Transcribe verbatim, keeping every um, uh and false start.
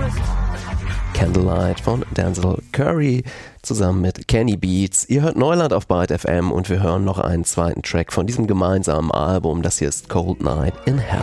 Candlelight von Denzel Curry zusammen mit Kenny Beats. Ihr hört Neuland auf Byte F M und wir hören noch einen zweiten Track von diesem gemeinsamen Album. Das hier ist Cold Night in Hell.